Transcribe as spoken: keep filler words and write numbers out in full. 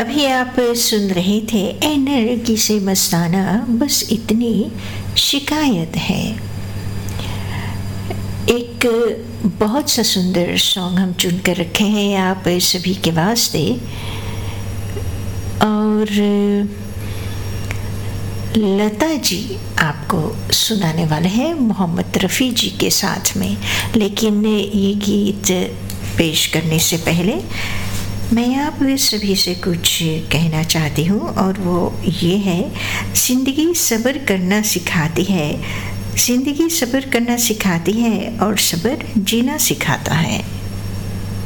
अभी आप सुन रहे थे एनर्जी से मस्ताना, बस इतनी शिकायत है। एक बहुत सा सुंदर सॉन्ग हम चुन कर रखे हैं आप सभी के वास्ते, और लता जी आपको सुनाने वाले हैं मोहम्मद रफ़ी जी के साथ में। लेकिन ये गीत पेश करने से पहले मैं आप सभी से कुछ कहना चाहती हूँ, और वो ये है, ज़िंदगी सब्र करना सिखाती है, ज़िंदगी सब्र करना सिखाती है और सब्र जीना सिखाता है।